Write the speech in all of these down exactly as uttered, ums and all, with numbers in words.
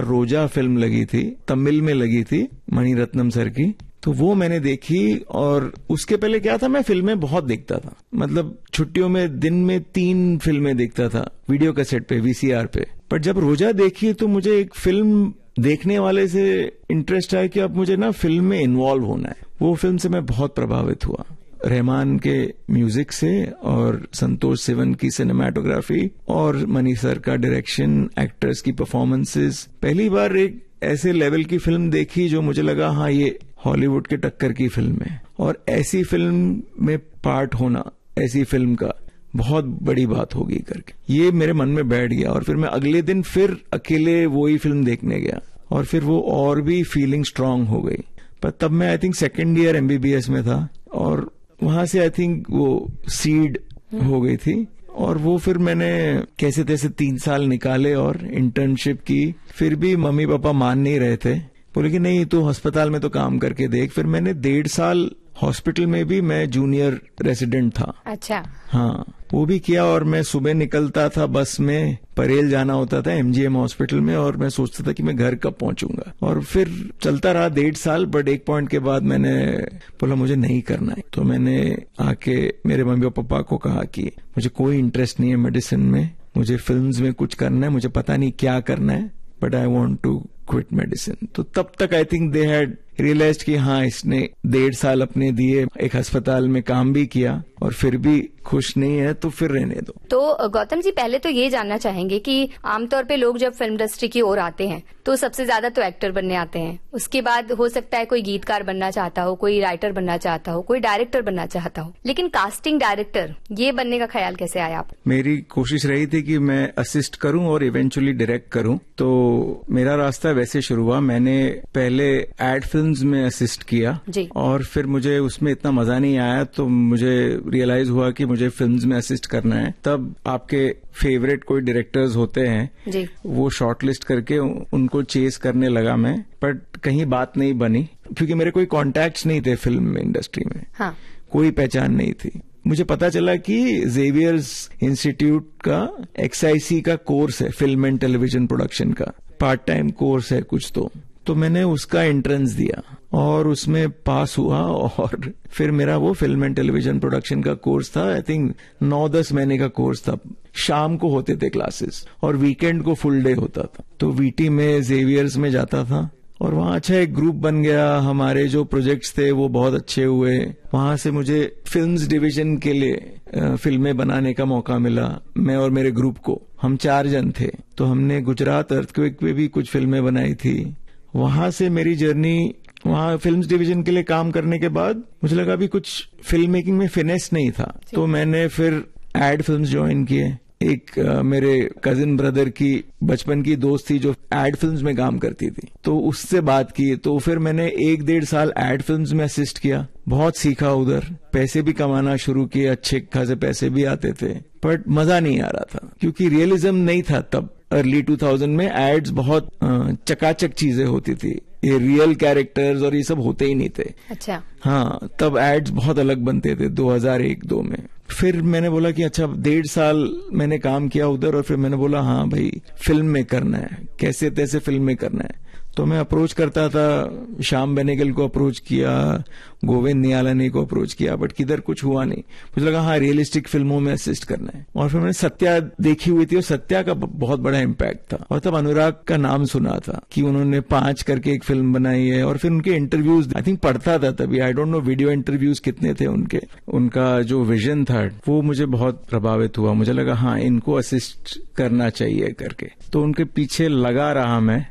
रोजा फिल्म लगी थी, तमिल में लगी थी, मणिरत्नम सर की, तो वो मैंने देखी। और उसके पहले क्या था, मैं फिल्में बहुत देखता था, मतलब छुट्टियों में दिन में तीन फिल्में देखता था वीडियो कैसेट पे, वीसीआर पे। पर जब रोजा देखी तो मुझे एक फिल्म देखने वाले से इंटरेस्ट आया कि अब मुझे ना फिल्म में इन्वॉल्व होना है। वो फिल्म से मैं बहुत प्रभावित हुआ, रहमान के म्यूजिक से और संतोष सिवन की सिनेमाटोग्राफी और मनी सर का डायरेक्शन, एक्टर्स की परफॉर्मेंसेस। पहली बार एक ऐसे लेवल की फिल्म देखी जो मुझे लगा हाँ ये हॉलीवुड के टक्कर की फिल्म है, और ऐसी फिल्म में पार्ट होना, ऐसी फिल्म का बहुत बड़ी बात होगी करके ये मेरे मन में बैठ गया। और फिर मैं अगले दिन फिर अकेले वही फिल्म देखने गया, और फिर वो और भी फीलिंग स्ट्रांग हो गई। पर तब मैं I think second year MBBS में था, और वहां से आई थिंक वो सीड हो गई थी। और वो फिर मैंने कैसे तैसे तीन साल निकाले और इंटर्नशिप की। फिर भी मम्मी पापा मान नहीं रहे थे, बोले कि नहीं तू अस्पताल में तो काम करके देख। फिर मैंने डेढ़ साल हॉस्पिटल में भी मैं जूनियर रेसिडेंट था। अच्छा। हाँ, वो भी किया। और मैं सुबह निकलता था बस में, परेल जाना होता था एमजीएम हॉस्पिटल में, और मैं सोचता था कि मैं घर कब पहुंचूंगा। और फिर चलता रहा डेढ़ साल। बट एक पॉइंट के बाद मैंने बोला मुझे नहीं करना है। तो मैंने आके मेरे मम्मी पापा को कहा कि मुझे कोई इंटरेस्ट नहीं है मेडिसिन में, मुझे फिल्म्स में कुछ करना है, मुझे पता नहीं क्या करना है, but I want to quit medicine. तो तब तक I think they had realised कि हाँ इसने डेढ़ साल अपने दिए, एक अस्पताल में काम भी किया और फिर भी खुश नहीं है, तो फिर रहने दो। तो गौतम जी, पहले तो ये जानना चाहेंगे कि आमतौर पे लोग जब फिल्म इंडस्ट्री की ओर आते हैं तो सबसे ज्यादा तो एक्टर बनने आते हैं, उसके बाद हो सकता है कोई गीतकार बनना चाहता हो, कोई राइटर बनना चाहता हो, कोई डायरेक्टर बनना चाहता हो, लेकिन कास्टिंग डायरेक्टर ये बनने का ख्याल कैसे आया आप? मेरी कोशिश रही थी कि मैं असिस्ट करूं और इवेंचुअली डायरेक्ट करूं। तो मेरा रास्ता वैसे शुरू हुआ। मैंने पहले एड फिल्म्स में असिस्ट किया जी। और फिर मुझे उसमें इतना मजा नहीं आया, तो मुझे रियलाइज हुआ कि मुझे फिल्म्स में असिस्ट करना है। तब आपके फेवरेट कोई डायरेक्टर्स होते हैं जी, वो शॉर्टलिस्ट करके उनको चेस करने लगा मैं, बट कहीं बात नहीं बनी क्योंकि मेरे कोई कॉन्टैक्ट्स नहीं थे फिल्म इंडस्ट्री में। हाँ। कोई पहचान नहीं थी। मुझे पता चला कि जेवियर्स इंस्टीट्यूट का एक्सआईसी का कोर्स है, फिल्म एंड टेलीविजन प्रोडक्शन का पार्ट टाइम कोर्स है कुछ। तो तो मैंने उसका एंट्रेंस दिया और उसमें पास हुआ, और फिर मेरा वो फिल्म एंड टेलीविजन प्रोडक्शन का कोर्स था। आई थिंक नौ दस महीने का कोर्स था। शाम को होते थे क्लासेस और वीकेंड को फुल डे होता था। तो वीटी में जेवियर्स में जाता था और वहाँ अच्छा एक ग्रुप बन गया। हमारे जो प्रोजेक्ट्स थे वो बहुत अच्छे हुए। वहां से मुझे फिल्म्स डिवीजन के लिए फिल्में बनाने का मौका मिला। मैं और मेरे ग्रुप को, हम चार जन थे, तो हमने गुजरात अर्थक्वेक पे भी कुछ फिल्में बनाई थी। वहां से मेरी जर्नी, वहां फिल्म्स डिवीजन के लिए काम करने के बाद मुझे लगा भी कुछ फिल्म मेकिंग में फिनेस नहीं था, तो मैंने फिर एड फिल्म्स ज्वाइन किए। एक uh, मेरे कजिन ब्रदर की बचपन की दोस्त थी जो एड फिल्म्स में काम करती थी, तो उससे बात की। तो फिर मैंने एक डेढ़ साल एड फिल्म्स में असिस्ट किया, बहुत सीखा उधर, पैसे भी कमाना शुरू किए, अच्छे खासे पैसे भी आते थे, बट मजा नहीं आ रहा था क्योंकि रियलिज्म नहीं था तब। अर्ली टू थाउजेंड में एड्स बहुत uh, चकाचक चीजें होती थी, ये रियल कैरेक्टर्स और ये सब होते ही नहीं थे। अच्छा। हाँ, तब एड्स बहुत अलग बनते थे दो हज़ार एक दो में। फिर मैंने बोला कि अच्छा डेढ़ साल मैंने काम किया उधर, और फिर मैंने बोला हाँ भाई फिल्म में करना है, कैसे तैसे फिल्म में करना है। तो मैं अप्रोच करता था, श्याम बेनेगल को अप्रोच किया, गोविंद नियालानी को अप्रोच किया, बट किधर कुछ हुआ नहीं। मुझे लगा हाँ रियलिस्टिक फिल्मों में असिस्ट करना है। और फिर मैंने सत्या देखी हुई थी और सत्या का बहुत बड़ा इम्पैक्ट था। और तब अनुराग का नाम सुना था कि उन्होंने पांच करके एक फिल्म बनाई है, और फिर उनके इंटरव्यूज आई थिंक पढ़ता था तभी, I don't know video interviews कितने थे उनके। उनका जो विजन था वो मुझे बहुत प्रभावित हुआ। मुझे लगा हाँ इनको असिस्ट करना चाहिए करके, तो उनके पीछे लगा रहा मैं।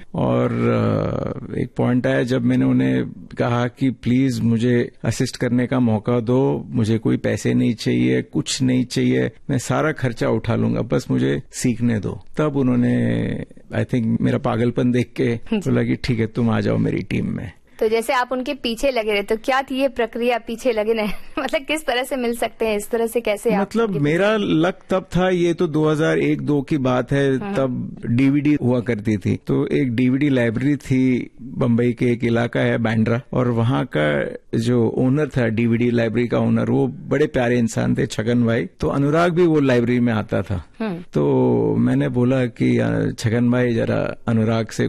और एक पॉइंट आया जब मैंने उन्हें कहा कि प्लीज मुझे असिस्ट करने का मौका दो, मुझे कोई पैसे नहीं चाहिए, कुछ नहीं चाहिए, मैं सारा खर्चा उठा लूंगा, बस मुझे सीखने दो। तब उन्होंने आई थिंक मेरा पागलपन देख के बोला कि ठीक है तुम आ जाओ मेरी टीम में। तो जैसे आप उनके पीछे लगे रहे, तो क्या थी ये प्रक्रिया पीछे लगे नहीं मतलब किस तरह से मिल सकते हैं, इस तरह से कैसे? मतलब मेरा लक तब था, ये तो दो हज़ार एक दो की बात है, तब डीवीडी हुआ करती थी। तो एक डीवीडी लाइब्रेरी थी, बम्बई के एक इलाका है बांद्रा, और वहां का जो ओनर था, डीवीडी लाइब्रेरी का ओनर, वो बड़े प्यारे इंसान थे, छगन भाई। तो अनुराग भी वो लाइब्रेरी में आता था। तो मैंने बोला कि छगन भाई जरा अनुराग से